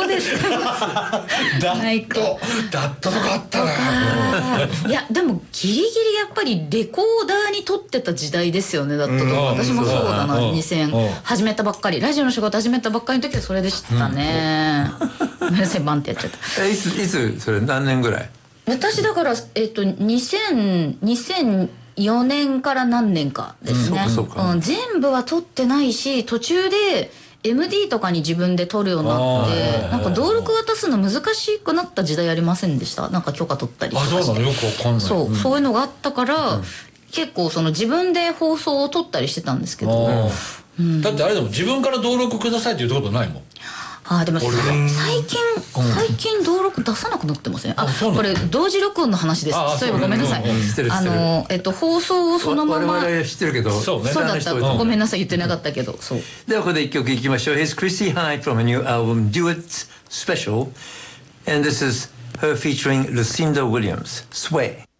で使います。 ダットとかあったな。 いやでもギリギリやっぱりレコーダーに撮ってた時代ですよね。だったと私もそうだな。2000始めたばっかり、ラジオの仕事始めたばっかりの時はそれでしたね。ごめんなさい、バンってやっちゃった。 いつそれ何年ぐらい？ 私だから2004年から何年かですね。全部は撮ってないし、途中でMD とかに自分で撮るようになって、なんか登録渡すの難しくなった時代ありませんでした？なんか許可取ったりとかして。 そうなのよくわかんない。 そういうのがあったから、結構その自分で放送を撮ったりしてたんですけど。 だってあれでも自分から登録くださいって言うことないもん。 でも最近登録出さなくなってますね。これ同時録音の話です。そういえばごめんなさい。放送をそのまま。 我々は知ってるけど。 そうだった。ごめんなさい、言ってなかったけど。そう。 ではここで一曲いきましょう。Here's Chrissie Hynde from a new album Duets Special, and this is her featuring Lucinda Williams. Sway.